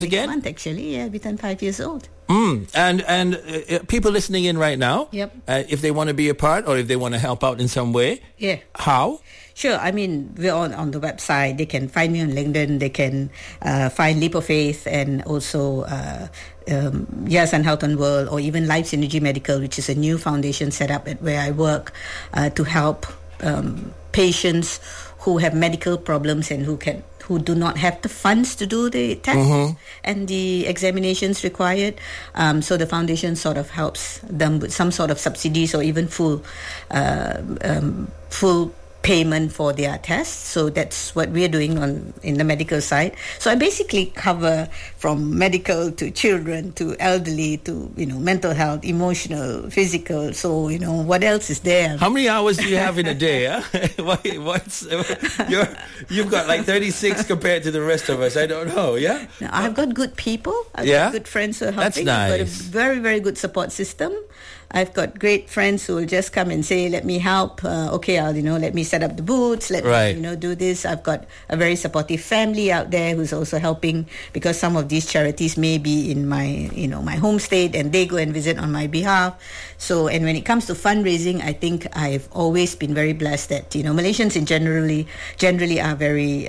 again? Month, actually. Yeah, we turned 5 years old. And people listening in right now, Yep. If they want to be a part or if they want to help out in some way, Yeah. how? Sure. I mean, we're on the website. They can find me on LinkedIn. They can find Leap of Faith and also Yayasan Health and World, or even Life Synergy Medical, which is a new foundation set up at where I work to help patients who have medical problems and who do not have the funds to do the tests and the examinations required. So the foundation sort of helps them with some sort of subsidies or even full payment for their tests. So that's what we're doing in the medical side. So I basically cover from medical to children to elderly to mental health, emotional, physical. So what else is there? How many hours do you have in a day? Huh? You've got like 36 compared to the rest of us. I don't know. Yeah. Now, I've got good people. I've got good friends who are helping. That's nice. I've got a very, very good support system. I've got great friends who will just come and say, let me help. Okay, I'll, let me set up the booths. Let me, do this. I've got a very supportive family out there who's also helping, because some of these charities may be in my, my home state, and they go and visit on my behalf. So, and when it comes to fundraising, I think I've always been very blessed that, Malaysians generally are very,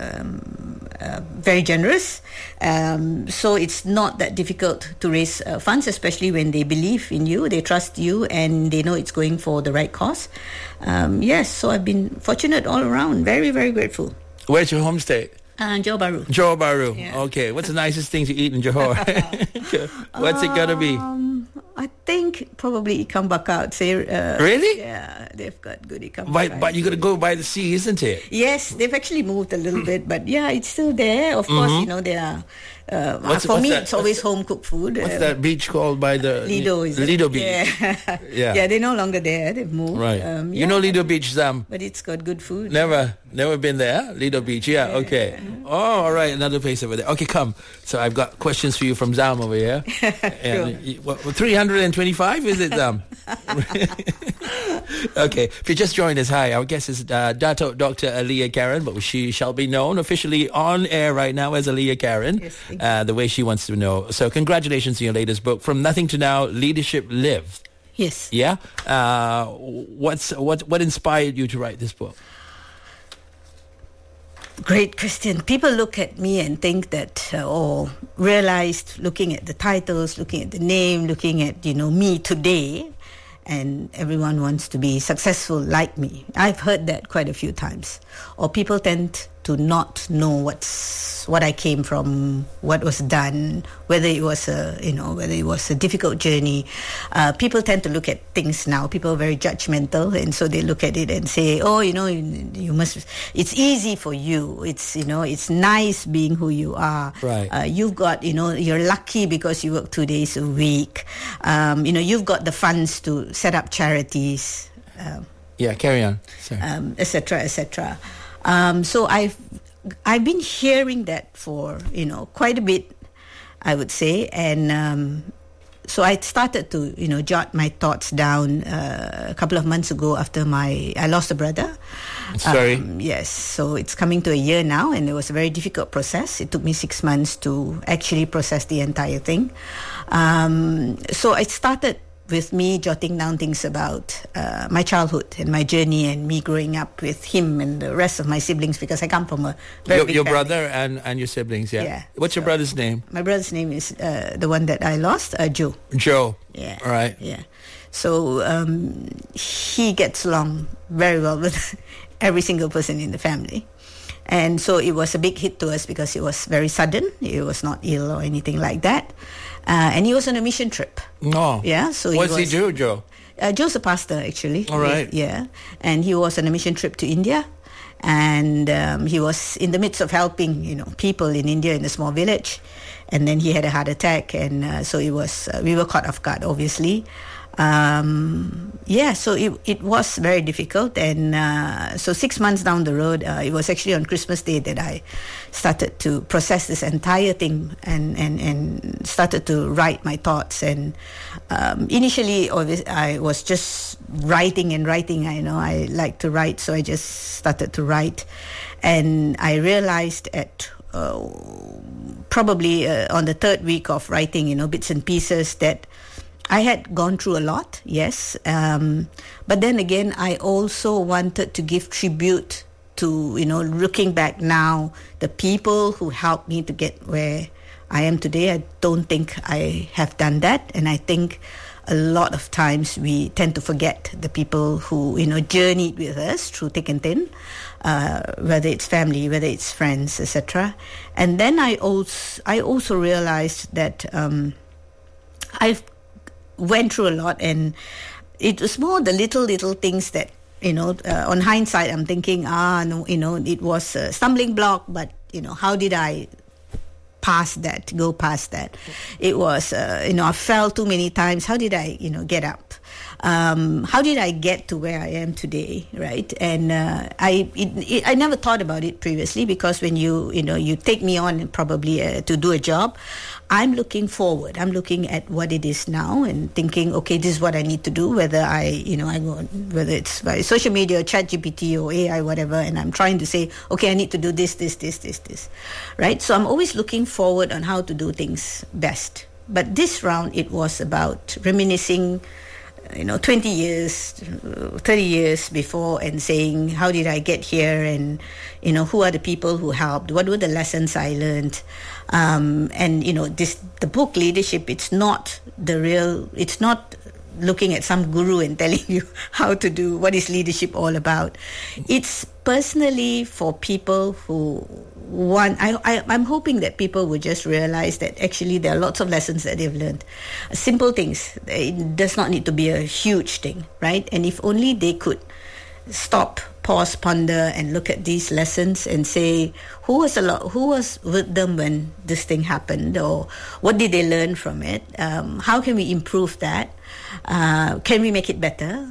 very generous. So it's not that difficult to raise funds, especially when they believe in you, they trust you, and they know it's going for the right cause. Yes, so I've been fortunate all around. Very, very grateful. Where's your home state? Johor Bahru. Johor Bahru. Yeah. Okay. What's the nicest thing to eat in Johor? What's it gonna be? I think probably ikan bakar. I'd say. Really? Yeah, they've got good ikan bakar. But you got to go by the sea, isn't it? Yes, they've actually moved a little bit, but yeah, it's still there. Of course, there are. For me, it's always home cooked food. What's that beach called by the Lido? Is Lido it? Beach. Yeah. Yeah. Yeah, they're no longer there. They've moved. Right. You know Lido Beach, Zam? But it's got good food. Never been there. Lido Beach. Yeah. Okay. Oh, all right. Another place over there. Okay, come. So I've got questions for you from Zam over here. And 325 is it, Zam? Okay. If you just joined us, hi. Our guest is Dato Dr. Aliyah Karen, but she shall be known officially on air right now as Aliyah Karen. Yes, the way she wants to know. So congratulations on your latest book, From Nothing to Now, Leadership Lived. Yes. Yeah. What inspired you to write this book? Great question. People look at me and think that, or realized, looking at the titles, looking at the name, looking at, me today, and everyone wants to be successful like me. I've heard that quite a few times. Or people tend to not know what I came from, what was done, whether it was a difficult journey. People tend to look at things now. People are very judgmental, and so they look at it and say, "Oh, you must. It's easy for you. It's it's nice being who you are. Right. You've got you're lucky because you work 2 days a week. You've got the funds to set up charities." Yeah, carry on. Et cetera, et cetera. So I've been hearing that for quite a bit, I would say, and so I started to jot my thoughts down a couple of months ago after I lost a brother. Sorry. Yes, so it's coming to a year now, and it was a very difficult process. It took me 6 months to actually process the entire thing. So I started with me jotting down things about my childhood and my journey and me growing up with him and the rest of my siblings, because I come from a very big your family. brother and your siblings, yeah? Yeah. What's your brother's name? My brother's name is the one that I lost, Joe. Joe. Yeah. All right. Yeah. So he gets along very well with every single person in the family. And so it was a big hit to us because it was very sudden. He was not ill or anything like that. And he was on a mission trip. No. Yeah. So what's he do, Joe? Joe's a pastor, actually. All right. Yeah. And he was on a mission trip to India. And he was in the midst of helping, people in India in a small village. And then he had a heart attack. And so it was, we were caught off guard, obviously. So it was very difficult, and so 6 months down the road, it was actually on Christmas Day that I started to process this entire thing and started to write my thoughts. And initially, I was just writing. I like to write, so I just started to write, and I realized at probably on the third week of writing, bits and pieces, that I had gone through a lot, yes. But then again, I also wanted to give tribute to, looking back now, the people who helped me to get where I am today. I don't think I have done that. And I think a lot of times we tend to forget the people who, journeyed with us through thick and thin, whether it's family, whether it's friends, etc. And then I also realized that I've went through a lot, and it was more the little things that, on hindsight, I'm thinking, no, it was a stumbling block, but, how did I go past that? It was, I fell too many times. How did I, get up? How did I get to where I am today, right? And I never thought about it previously, because when you take me on probably to do a job, I'm looking forward. I'm looking at what it is now and thinking, okay, this is what I need to do, whether I go, whether it's by social media or ChatGPT or AI, whatever, and I'm trying to say, okay, I need to do this, right? So I'm always looking forward on how to do things best. But this round, it was about reminiscing 20 years, 30 years before, and saying, how did I get here? And, who are the people who helped? What were the lessons I learned? And, the book Leadership, it's not looking at some guru and telling you how to do, what is leadership all about. It's personally for people who I'm hoping that people will just realize that actually there are lots of lessons that they've learned. Simple things. It does not need to be a huge thing, right? And if only they could stop, pause, ponder, and look at these lessons and say, who was with them when this thing happened, or what did they learn from it? How can we improve that? Can we make it better?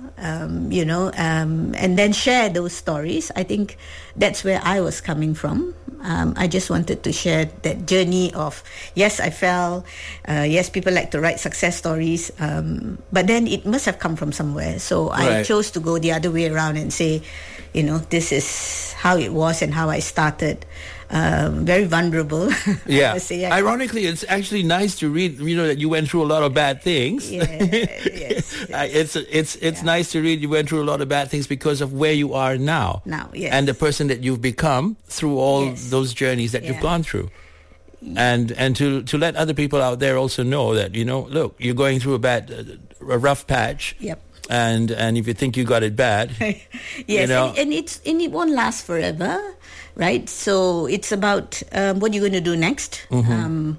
And then share those stories. I think that's where I was coming from. I just wanted to share that journey of, yes, I fell. Yes, people like to write success stories. But then it must have come from somewhere. So I chose to go the other way around and say, this is how it was and how I started. Very vulnerable. Yeah. Ironically, it's actually nice to read, that you went through a lot of bad things. Yes. It's nice to read you went through a lot of bad things because of where you are now. Yes. And the person that you've become through all those journeys that you've gone through. And to let other people out there also know that, look, you're going through a rough patch. Yep. And if you think you got it bad, yes, and it won't last forever, right? So it's about what you're going to do next. Mm-hmm.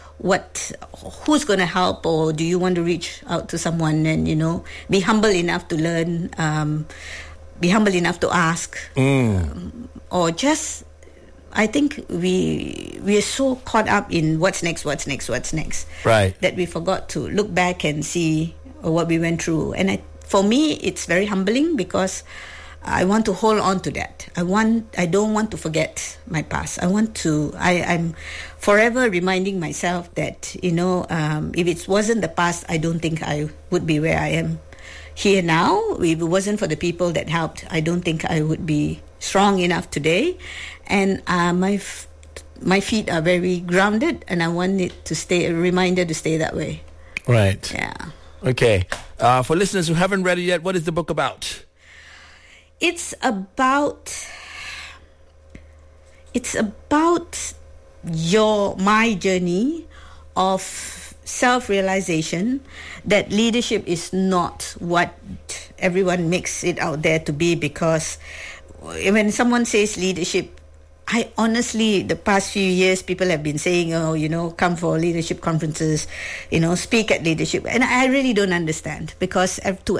Who's going to help, or do you want to reach out to someone and be humble enough to learn, be humble enough to ask, or just. I think we are so caught up in what's next, right? That we forgot to look back and see what we went through. And for me, it's very humbling because I want to hold on to that. I don't want to forget my past. I'm forever reminding myself that, if it wasn't the past, I don't think I would be where I am here now. If it wasn't for the people that helped, I don't think I would be strong enough today. And my feet are very grounded, and I want it to stay a reminder to stay that way. Right. Yeah. Okay. For listeners who haven't read it yet, what is the book about? It's about my journey of self-realization that leadership is not what everyone makes it out there to be. Because when someone says leadership, I honestly, the past few years, people have been saying, come for leadership conferences, speak at leadership. And I really don't understand, because to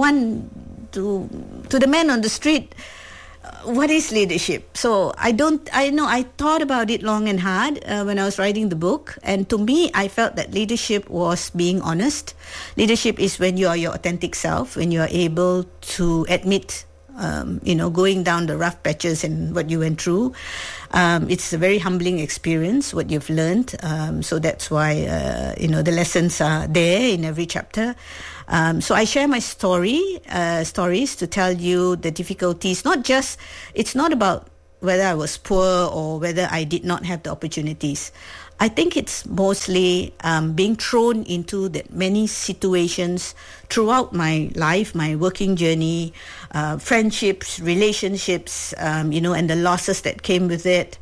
the man on the street, what is leadership? So I thought about it long and hard when I was writing the book. And to me, I felt that leadership was being honest. Leadership is when you are your authentic self, when you are able to admit going down the rough patches and what you went through. It's a very humbling experience, what you've learned. So that's why, the lessons are there in every chapter. So I share my stories to tell you the difficulties. It's not about whether I was poor or whether I did not have the opportunities. I think it's mostly being thrown into that many situations throughout my life, my working journey, friendships, relationships, and the losses that came with it,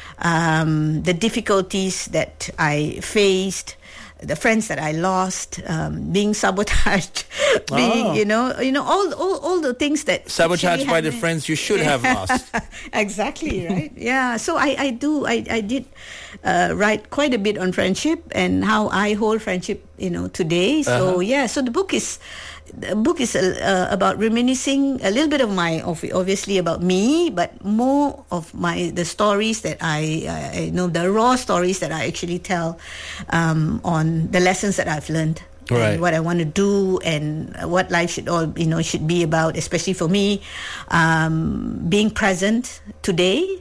the difficulties that I faced, the friends that I lost, being sabotaged, being, all the things that sabotaged by the friends you should have lost. Exactly, right? Yeah. So I did write quite a bit on friendship and how I hold friendship, today. So so the book is about reminiscing a little bit of obviously about me, but more of the stories that I the raw stories that I actually tell on the lessons that I've learned. Right. And what I want to do and what life should be about, especially for me, being present today,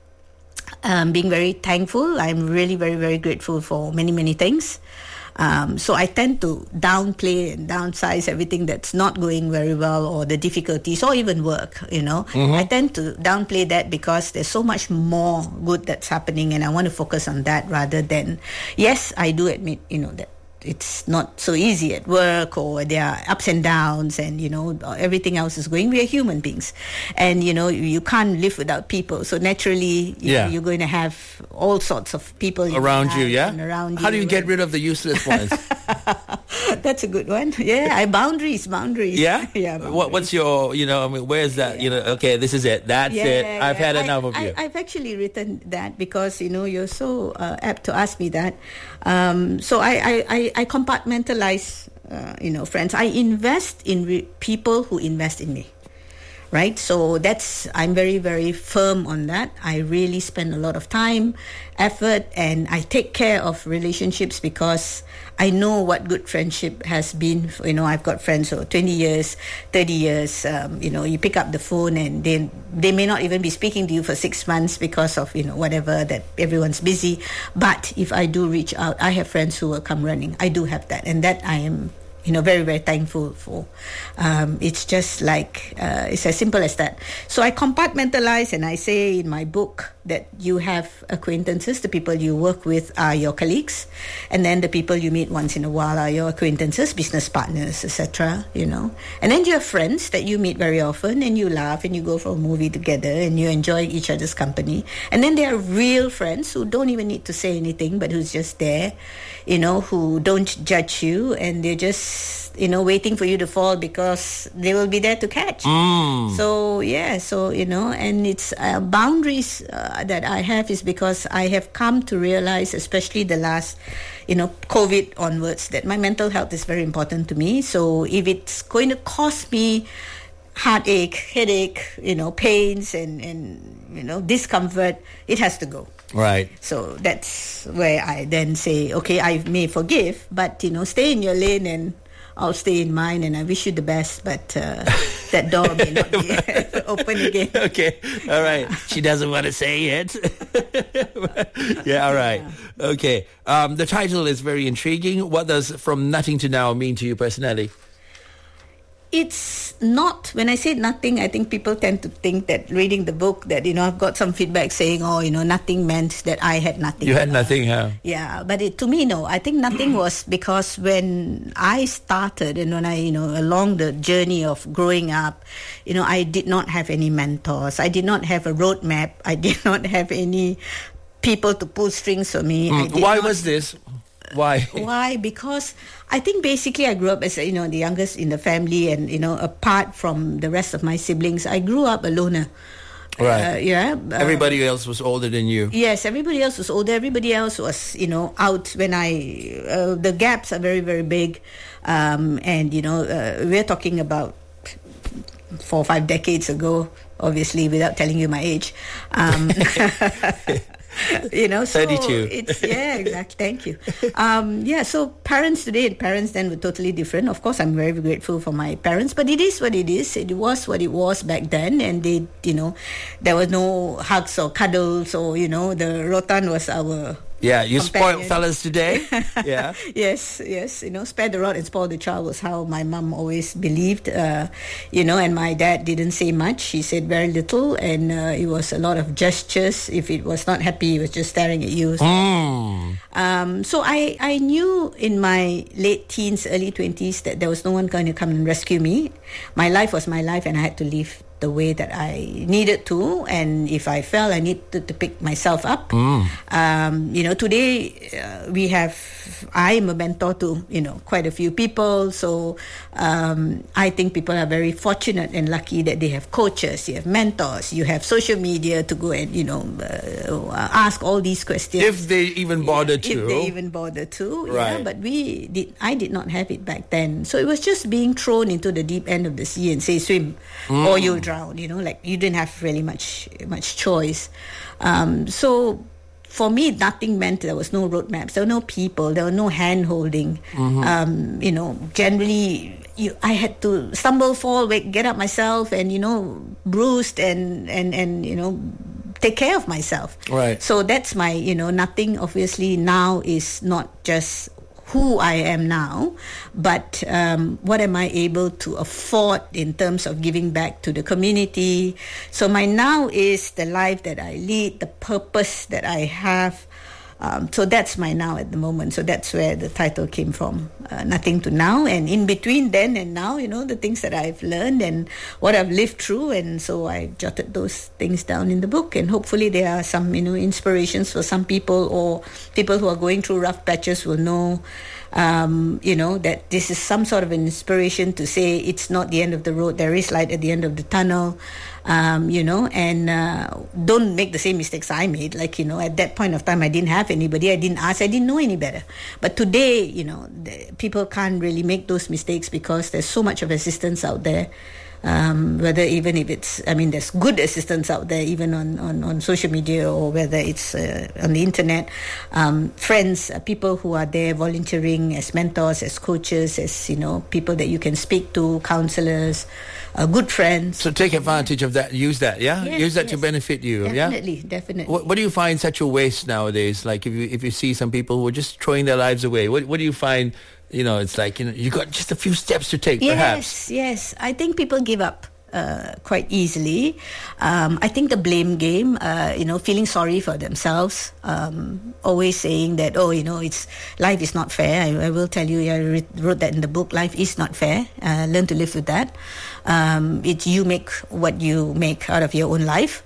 being very thankful. I'm really very, very grateful for many, many things. So I tend to downplay and downsize everything that's not going very well, or the difficulties, or even work, I tend to downplay that because there's so much more good that's happening, and I want to focus on that rather than, yes, I do admit, that it's not so easy at work, or there are ups and downs, and everything else is going. We are human beings, and you can't live without people. So naturally, you're going to have all sorts of people around you. Yeah. Around How do you get rid of the useless ones? That's a good one. Yeah, boundaries. Yeah. Yeah. Boundaries. What's your? Where's that? Okay, this is it. That's it. I've had enough of you. I've actually written that because you're so apt to ask me that. So I compartmentalize, friends. I invest in people who invest in me, right? So I'm very, very firm on that. I really spend a lot of time, effort, and I take care of relationships because I know what good friendship has been. I've got friends for 20 years, 30 years. You pick up the phone and they may not even be speaking to you for 6 months because of, whatever, that everyone's busy. But if I do reach out, I have friends who will come running. I do have that. And that I am, very, very thankful for. It's just like, it's as simple as that. So I compartmentalize, and I say in my book that you have acquaintances. The people you work with are your colleagues, and then the people you meet once in a while are your acquaintances, business partners, etc. And then you have friends that you meet very often, and you laugh and you go for a movie together and you enjoy each other's company. And then there are real friends who don't even need to say anything, but who's just there, who don't judge you, and they're just waiting for you to fall because they will be there to catch. So and it's boundaries that I have is because I have come to realize, especially the last COVID onwards, that my mental health is very important to me. So if it's going to cost me heartache, headache, pains and discomfort, it has to go. Right. So that's where I then say, okay, I may forgive, but stay in your lane and I'll stay in mine, and I wish you the best, but that door may not be open again. Okay, all right. She doesn't want to say it. Yeah, all right. Okay. The title is very intriguing. What does From Nothing to Now mean to you personally? It's not, when I say nothing, I think people tend to think that reading the book that, I've got some feedback saying, nothing meant that I had nothing. You had nothing, huh? Yeah, but to me, no. I think nothing was because when I started and when I, along the journey of growing up, I did not have any mentors. I did not have a roadmap. I did not have any people to pull strings for me. Why was this? Why? Why? Because I think basically I grew up as, the youngest in the family, and, apart from the rest of my siblings, I grew up a loner. Right. Everybody else was older than you. Yes, everybody else was older. Everybody else was, out when the gaps are very, very big. And, we're talking about 4 or 5 decades ago, obviously, without telling you my age. So 32. Exactly. Thank you. So parents today and parents then were totally different. Of course, I'm very grateful for my parents, but it is what it is. It was what it was back then, and they, there was no hugs or cuddles, or the Rotan was our Yeah, you spoiled companion. fellas today. Yeah. Yes. Spare the rod and spoil the child was how my mum always believed. And my dad didn't say much. He said very little, and it was a lot of gestures. If it was not happy, he was just staring at you. So I knew in my late teens, early 20s that there was no one going to come and rescue me. My life was my life, and I had to live the way that I needed to, and if I fell, I needed to pick myself up. Today I am a mentor to quite a few people, so I think people are very fortunate and lucky that they have coaches, you have mentors, you have social media to go and ask all these questions If they even bother to. If they even bother to, Right. But I did not have it back then, so it was just being thrown into the deep end of the sea and say swim or you'll drown. Like you didn't have really much choice. So for me, nothing meant there was no roadmaps, there were no people, there were no hand holding. Generally I had to stumble, fall, get up myself, and bruised and take care of myself. Right. So that's my nothing obviously now is not just who I am now, but what am I able to afford in terms of giving back to the community. So my now is the life that I lead, the purpose that I have. So that's my now at the moment. So that's where the title came from, Nothing to Now. And in between then and now, the things that I've learned and what I've lived through. And so I jotted those things down in the book. And hopefully there are some, inspirations for some people, or people who are going through rough patches will know, that this is some sort of an inspiration to say it's not the end of the road. There is light at the end of the tunnel. And don't make the same mistakes I made. Like, at that point of time, I didn't have anybody. I didn't ask. I didn't know any better. But today, people can't really make those mistakes because there's so much of assistance out there. Whether even if there's good assistance out there, even on social media, or whether it's on the internet, friends, people who are there volunteering as mentors, as coaches, as people that you can speak to, counselors, good friends. So take advantage of that. Use that, yeah? Yes, Use that to yes. benefit you, Definitely. What do you find such a waste nowadays? Like if you see some people who are just throwing their lives away, what do you find? It's like, you got just a few steps to take, perhaps. Yes. I think people give up quite easily. I think the blame game, feeling sorry for themselves, always saying that, it's life is not fair. I will tell you, I wrote that in the book, life is not fair. Learn to live with that. It's you make what you make out of your own life.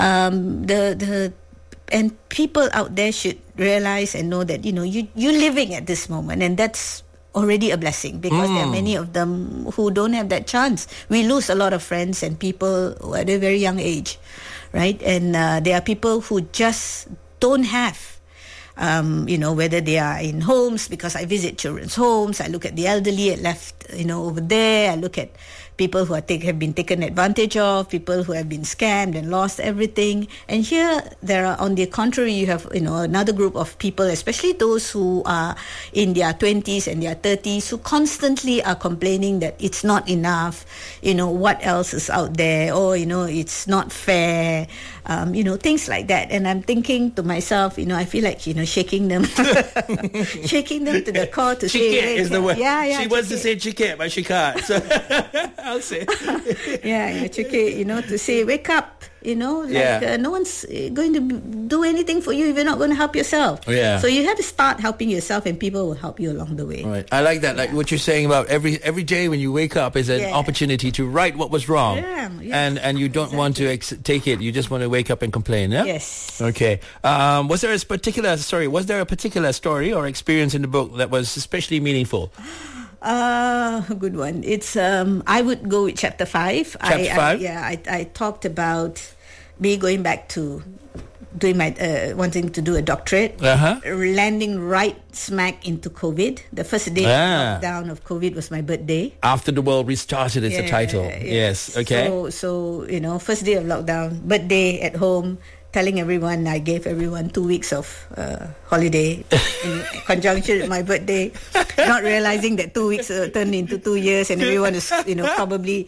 And people out there should realize and know that, you're living at this moment, and that's already a blessing, because there are many of them who don't have that chance. We lose a lot of friends and people at a very young age, right? And there are people who just don't have, whether they are in homes, because I visit children's homes, I look at the elderly left, over there, I look at people who have been taken advantage of, people who have been scammed and lost everything. And here, there are, on the contrary, you have, another group of people, especially those who are in their 20s and their 30s, who constantly are complaining that it's not enough, what else is out there, or, it's not fair, things like that. And I'm thinking to myself, I feel like, shaking them, shaking them to the core to say, Chiquet is the word. Yeah, she wants to say chiquet, but she can't. So I'll say. Chiquet, to say, wake up, no one's going to do anything for you if you're not going to help yourself. Yeah. So you have to start helping yourself, and people will help you along the way. Right. I like that. Like what you're saying about every day when you wake up is an opportunity to right what was wrong. Yeah. And you don't want to take it. You just want to wake up and complain. Yeah. Yes. Okay. Was there a particular story or experience in the book that was especially meaningful? Good one. It's I would go with chapter 5. Chapter 5? I talked about me going back to doing my wanting to do a doctorate, landing right smack into COVID. The first day of lockdown of COVID was my birthday. After the world restarted is the title. Yes. Okay. So first day of lockdown, birthday at home. Telling everyone, I gave everyone 2 weeks of holiday in conjunction with my birthday, not realizing that 2 weeks turned into 2 years, and everyone is, probably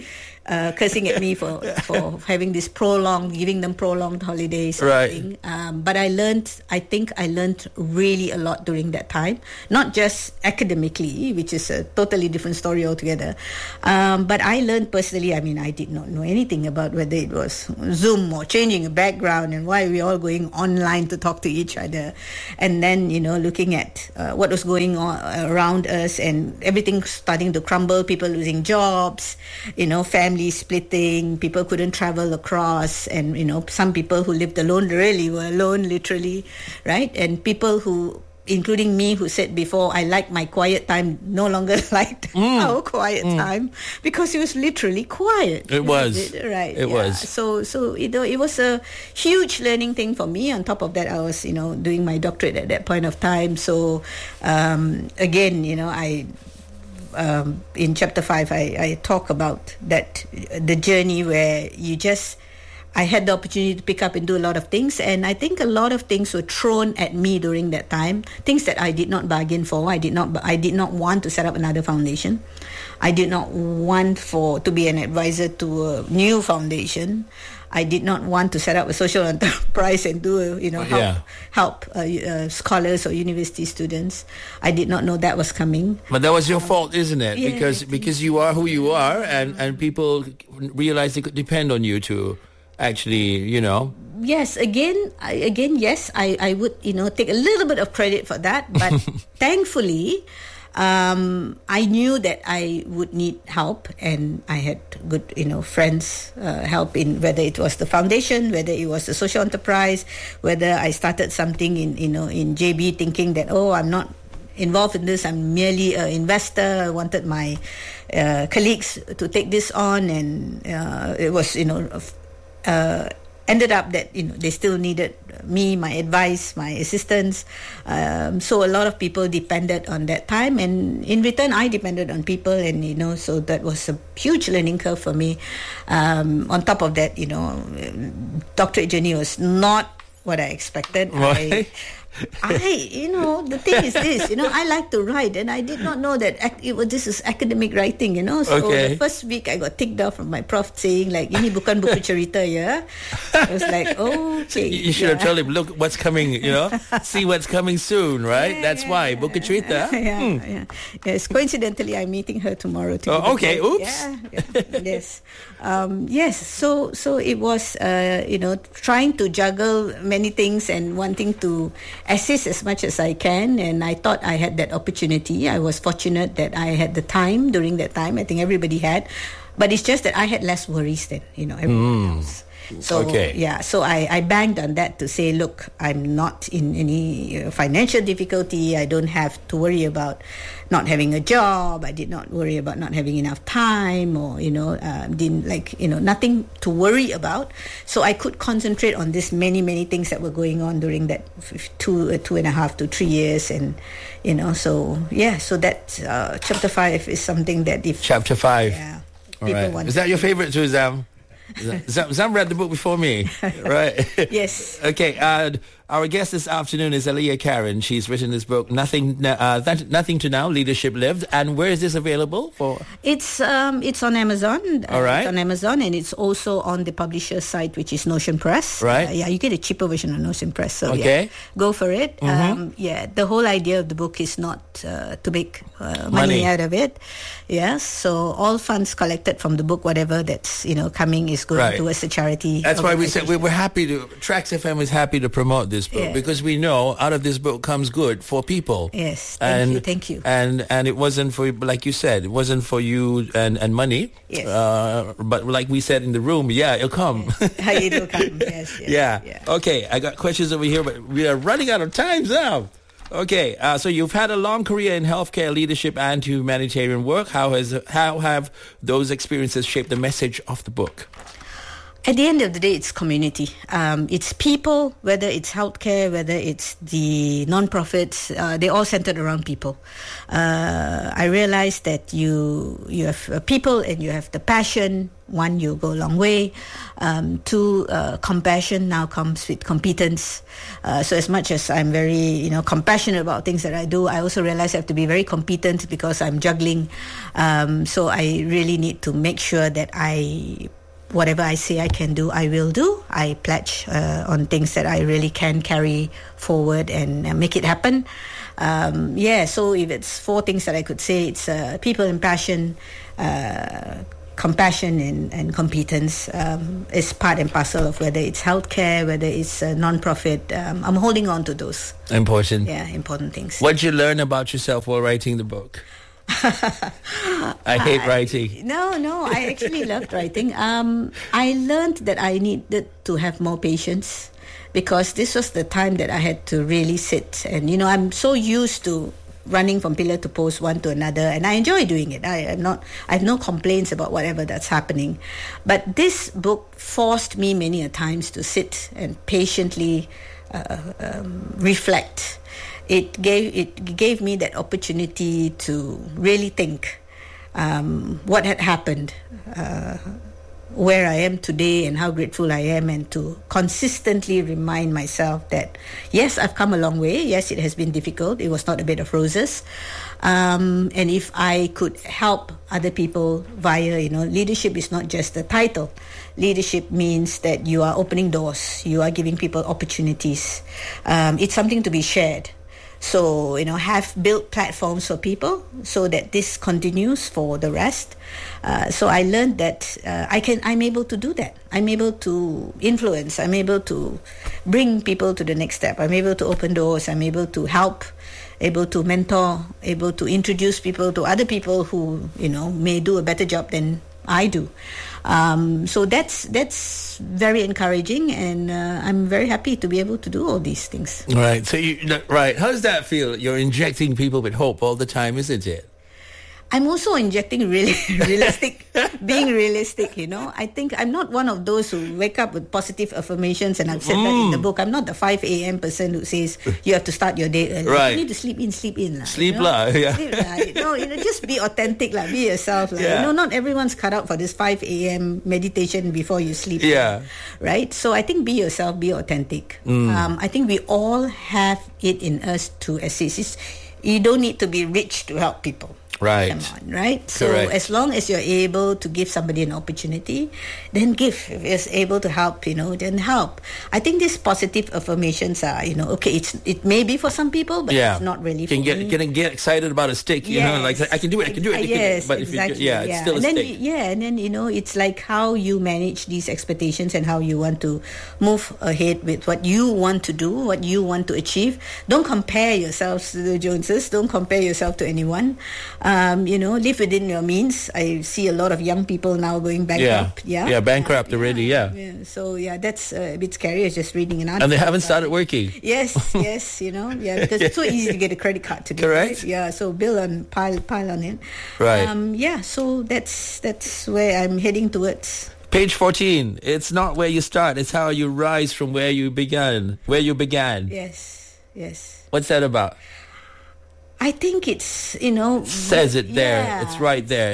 cursing at me for having this giving them prolonged holidays. Right. But I think I learned really a lot during that time, not just academically, which is a totally different story altogether. But I learned personally, I did not know anything about whether it was Zoom or changing a background and why we all going online to talk to each other. And then, looking at what was going on around us and everything starting to crumble, people losing jobs, families splitting, people couldn't travel across, and, some people who lived alone really were alone, literally, right? And people who, including me, who said before, I like my quiet time, no longer liked our quiet time because it was literally quiet. It was. Right. It was. So it was a huge learning thing for me. On top of that, I was, doing my doctorate at that point of time. So, again, I... in chapter 5, I talk about that, the journey where I had the opportunity to pick up and do a lot of things, and I think a lot of things were thrown at me during that time, things that I did not bargain for. I did not want to set up another foundation. I did not want to be an advisor to a new foundation. I did not want to set up a social enterprise and help scholars or university students. I did not know that was coming. But that was your fault, isn't it? Yeah, because you are who you are, and people realize they could depend on you to actually, Yes, yes, I would, take a little bit of credit for that, but thankfully, I knew that I would need help, and I had good, friends help in whether it was the foundation, whether it was the social enterprise, whether I started something in JB thinking that, I'm not involved in this, I'm merely an investor. I wanted my colleagues to take this on, and it was, ended up that they still needed me, my advice, my assistance. So a lot of people depended on that time, and in return, I depended on people, and so that was a huge learning curve for me. On top of that, doctorate journey was not what I expected. Right. The thing is this, I like to write, and I did not know that this is academic writing, So the first week I got ticked off from my prof saying ini bukan buku cerita, yeah. I was like, okay. So you should have told him, look what's coming, see what's coming soon, right? That's why buku cerita. Yeah. Yes, coincidentally, I'm meeting her tomorrow. Okay. Oops. Yeah. Yes. Yes. So it was, trying to juggle many things and wanting to assist as much as I can, and I thought I had that opportunity. I was fortunate that I had the time during that time. I think everybody had, but it's just that I had less worries than everyone else. So so I banked on that to say, look, I'm not in any financial difficulty. I don't have to worry about not having a job. I did not worry about not having enough time, or nothing to worry about. So I could concentrate on this many things that were going on during that 2.5 to 3 years, and so that chapter 5 is something that chapter 5. Yeah. All right. Is that your favorite too, Zam? Zam read the book before me, right? Yes. Okay. Our guest this afternoon is Aliyah Karen. She's written this book, Nothing to Now, Leadership Lived. And where is this available for? It's on Amazon. All right. It's on Amazon, and it's also on the publisher's site, which is Notion Press. Right. You get a cheaper version on Notion Press. So go for it. Mm-hmm. The whole idea of the book is not to make money out of it. Yes. So all funds collected from the book, whatever that's coming, is going towards the charity. That's why we said we were happy to. Trax FM is happy to promote this book because we know out of this book comes good for people. Yes, thank you. And it wasn't for, like you said, it wasn't for you and money. Yes. But like we said in the room, it'll come. Yes. It'll come. Yes. Yeah. Okay, I got questions over here, but we are running out of time now. Okay, so you've had a long career in healthcare, leadership, and humanitarian work. How have those experiences shaped the message of the book? At the end of the day, it's community. It's people, whether it's healthcare, whether it's the non-profits, they're all centered around people. I realized that you have people and you have the passion. One, you go a long way. Two, compassion now comes with competence. So as much as I'm very, compassionate about things that I do, I also realize I have to be very competent because I'm juggling. So I really need to make sure that whatever I say I can do, I will do. I pledge on things that I really can carry forward and make it happen. So if it's 4 things that I could say, it's people and passion, compassion and competence is part and parcel of whether it's healthcare, whether it's a non-profit. I'm holding on to those. Important. Yeah, important things. What did you learn about yourself while writing the book? I hate writing. No, I actually loved writing. I learned that I needed to have more patience because this was the time that I had to really sit. And, I'm so used to running from pillar to post, one to another, and I enjoy doing it. I have no complaints about whatever that's happening. But this book forced me many a times to sit and patiently reflect. It gave me that opportunity to really think what had happened, where I am today and how grateful I am, and to consistently remind myself that yes, I've come a long way. Yes, it has been difficult. It was not a bed of roses. And if I could help other people via, leadership is not just a title. Leadership means that you are opening doors. You are giving people opportunities. It's something to be shared. So, have built platforms for people so that this continues for the rest. So I learned that I'm able to do that. I'm able to influence. I'm able to bring people to the next step. I'm able to open doors. I'm able to help, able to mentor, able to introduce people to other people who, may do a better job than I do. So that's very encouraging, and I'm very happy to be able to do all these things. Right. So right. How does that feel? You're injecting people with hope all the time, isn't it? I'm also injecting being realistic, I think I'm not one of those who wake up with positive affirmations, and I've said that in the book. I'm not the 5 a.m. person who says you have to start your day early. Right. You need to sleep in. Sleep lah, yeah. Sleep, just be authentic, be yourself. Yeah. Not everyone's cut out for this 5 a.m. meditation before you sleep. Yeah. Right? So I think be yourself, be authentic. I think we all have it in us to assist. You don't need to be rich to help people. Right. Come on, right? So Correct. as long as you're able to give somebody an opportunity, then give. If you're able to help, then help. I think these positive affirmations are, okay, it may be for some people, but it's not really for me. Get excited about a stick, like I can do it. Yes, but exactly. It's still a stick. And then it's like how you manage these expectations and how you want to move ahead with what you want to do, what you want to achieve. Don't compare yourselves to the Joneses. Don't compare yourself to anyone. Live within your means. I see a lot of young people now going bankrupt. Bankrupt already. Yeah. So that's a bit scary. I was just reading an article. And they haven't started working. Yes, because it's so easy to get a credit card today. Correct. Right? Yeah, so bill on pile on it. Right. So that's where I'm heading towards. Page 14. It's not where you start. It's how you rise from where you began. Yes. What's that about? I think it's, says it there. It's right there.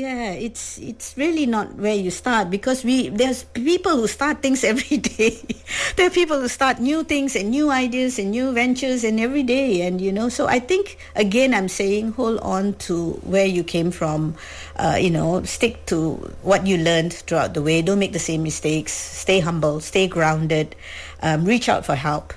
It's really not where you start, because there's people who start things every day. There are people who start new things and new ideas and new ventures and every day. And, so I think, again, I'm saying hold on to where you came from. Stick to what you learned throughout the way. Don't make the same mistakes. Stay humble. Stay grounded. Reach out for help.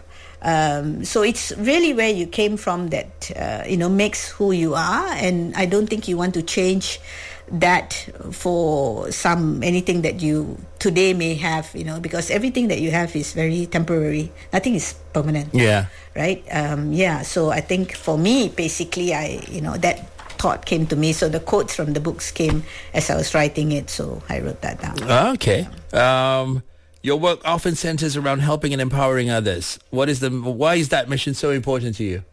So it's really where you came from that, makes who you are. And I don't think you want to change that for anything that you today may have, because everything that you have is very temporary. Nothing is permanent. Yeah. Right? So I think for me, basically, that thought came to me. So the quotes from the books came as I was writing it. So I wrote that down. Okay. Your work often centers around helping and empowering others. Why is that mission so important to you?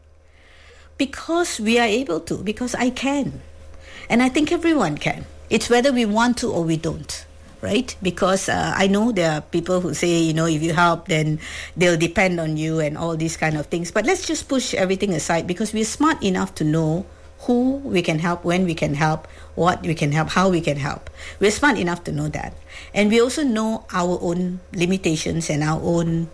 Because we are able to, because I can. And I think everyone can. It's whether we want to or we don't. right? Because I know there are people who say, you know, if you help, then they'll depend on you and all these kind of things. But let's just push everything aside, because we're smart enough to know who we can help, when we can help, what we can help, how we can help. We're smart enough to know that. And we also know our own limitations and our own,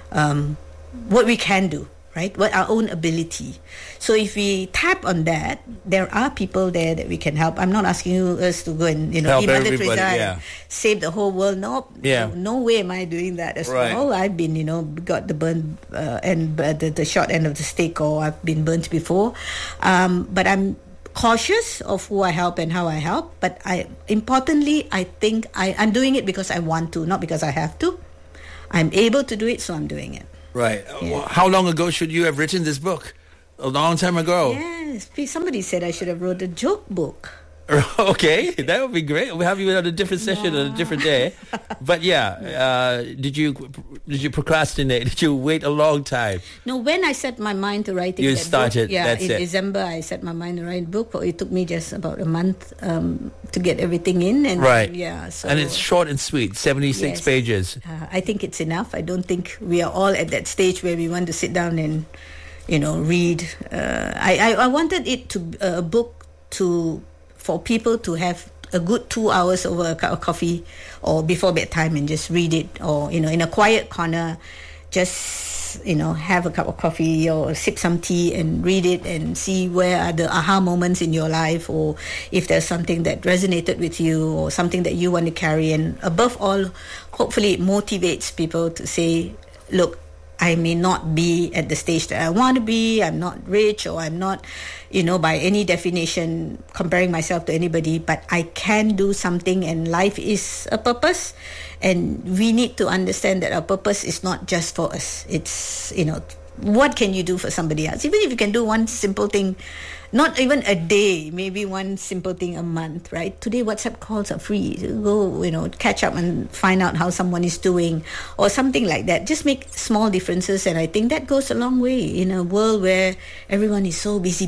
what we can do, right? What our own ability. So if we tap on that, there are people there that we can help. I'm not asking us to go and, you know, help be Mother everybody, Teresa yeah. and save the whole world. Nope. Yeah. No way am I doing that as Right. well. I've been, you know, got the burn and the short end of the stick, or I've been burnt before. But I'm cautious of who I help and how I help. But importantly, I think I'm doing it because I want to, not because I have to. I'm able to do it, so I'm doing it. Right. Yeah. How long ago should you have written this book? A long time ago. Yes. Somebody said I should have wrote a joke book. Okay, that would be great. We'll have you on a different session on a different day. But yeah, did you procrastinate? Did you wait a long time? No, when I set my mind to writing You that started, book, yeah, that's in it. December I set my mind to write a book. It took me just about a month to get everything in. And Right. Yeah. So, And it's short and sweet, 76 Yes. pages. I think it's enough. I don't think we are all at that stage where we want to sit down and, you know, read. I wanted it to a book for people to have a good 2 hours over a cup of coffee or before bedtime and just read it, or, you know, in a quiet corner, just, you know, have a cup of coffee or sip some tea and read it and see where are the aha moments in your life, or if there's something that resonated with you or something that you want to carry. And above all, hopefully it motivates people to say, look, I may not be at the stage that I want to be. I'm not rich, or I'm not, you know, by any definition comparing myself to anybody, but I can do something, and life is a purpose. And we need to understand that our purpose is not just for us. It's, you know, what can you do for somebody else? Even if you can do one simple thing, not even a day, maybe one simple thing a month, right? Today, WhatsApp calls are free. Go, you know, catch up and find out how someone is doing, or something like that. Just make small differences, and I think that goes a long way in a world where everyone is so busy,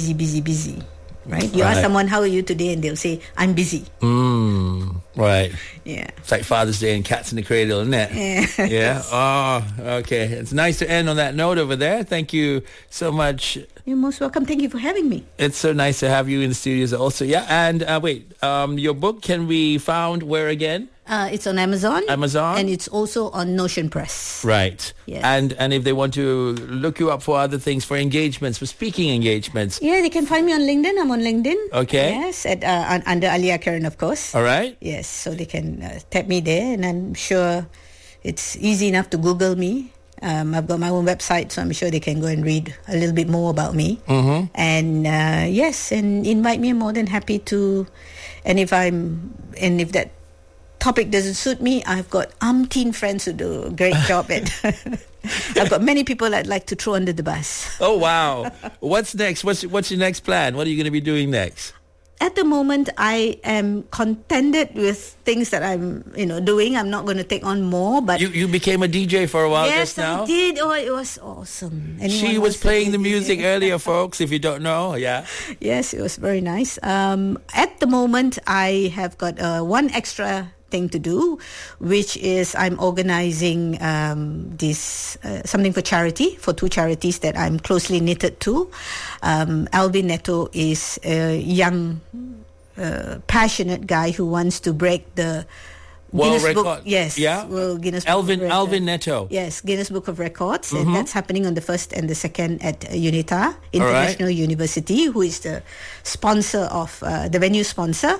right? You ask someone, how are you today? And they'll say, I'm busy. Right. Yeah. It's like Father's Day and Cats in the Cradle, isn't it? Yeah. Yeah. Oh, okay. It's nice to end on that note over there. Thank you so much. You're most welcome. Thank you for having me. It's so nice to have you in the studios also. Yeah. And your book can be found where again? It's on Amazon. Amazon? And it's also on Notion Press. Right. Yes. And if they want to look you up for other things, for engagements, for speaking engagements. Yeah, they can find me on LinkedIn. I'm on LinkedIn. Okay. Yes, at under Alia Karen, of course. All right. Yes, so they can tap me there, and I'm sure it's easy enough to Google me. I've got my own website, so I'm sure they can go and read a little bit more about me. Mm-hmm. And yes, and invite me. I'm more than happy to. And if that topic doesn't suit me, I've got umpteen friends who do a great job at. I've got many people I'd like to throw under the bus. Oh wow! What's next? What's your next plan? What are you going to be doing next? At the moment, I am contented with things that I'm, doing. I'm not going to take on more. But you became a DJ for a while yes, just now. I did. Oh, it was awesome. She was playing the music earlier, folks. If you don't know, yeah. Yes, it was very nice. At the moment, I have got one extra thing to do, which is I'm organizing this something for charity, for two charities that I'm closely knitted to. Alvin Neto is a young, passionate guy who wants to break the World Guinness record. Book, yes. Yeah. Well, Guinness Alvin Book of Records. Neto. Yes, Guinness Book of Records, and that's happening on the 1st and the 2nd at UNITA International University, who is the sponsor of the venue sponsor.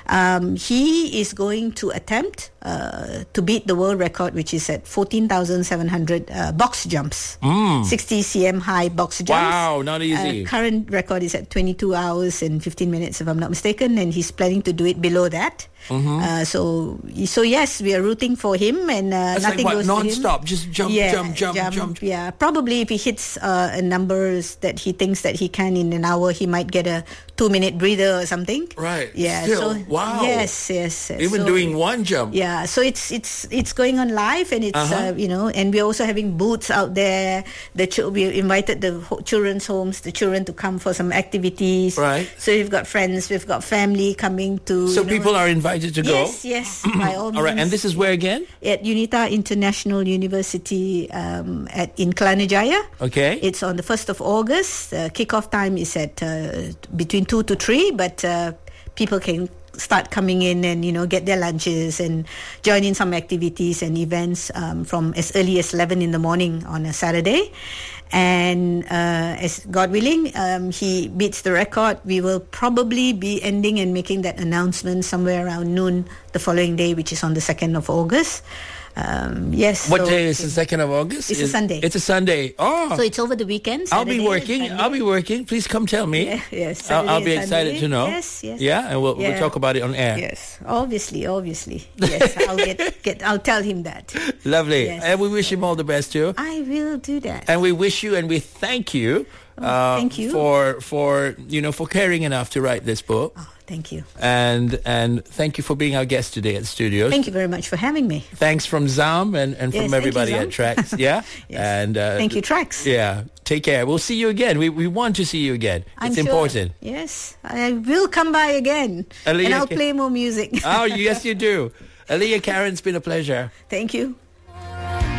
He is going to attempt to beat the world record, which is at 14,700 box jumps, 60 cm high box jumps. Wow, not easy. Current record is at 22 hours and 15 minutes, if I'm not mistaken, and he's planning to do it below that. So yes, we are rooting for him, and nothing like goes non-stop, to him. just jump. Yeah, probably if he hits numbers that he thinks that he can in an hour, he might get a 2-minute breather or something. Right. Yeah. Still, so wow. Yes. Even doing one jump. Yeah. So it's going on live, and it's and we're also having booths out there. We invited the children's homes, the children to come for some activities. Right. So we've got friends, we've got family coming to. So people are invited to go. Yes, by all means. All right, and this is where again? At UNITA International University in Kelana Jaya. Okay. It's on the 1st of August. Kickoff time is at between 2 to 3, but people can start coming in and get their lunches and join in some activities and events from as early as 11 in the morning on a Saturday. And as God willing, he beats the record. We will probably be ending and making that announcement somewhere around noon the following day, which is on the 2nd of August. Yes. What day is the 2nd of August? It's a Sunday. It's a Sunday. Oh. So it's over the weekend. I'll be working. Please come tell me. Yeah, yes. I'll be excited to know. Yes. Yeah, and we'll talk about it on air. Yes. Obviously. Yes. I'll tell him that. Lovely. Yes. And we wish him all the best too. I will do that. And we wish you and we thank you. Thank you for caring enough to write this book. Oh, thank you. And thank you for being our guest today at the studios. Thank you very much for having me. Thanks from Zam and from everybody at Trax. Yeah. Yes. And thank you, Trax. Yeah. Take care. We'll see you again. We want to see you again. It's important. Yes. I will come by again. Aliyah, and I'll play more music. Oh, yes, you do. Aliyah Karen, it's been a pleasure. Thank you.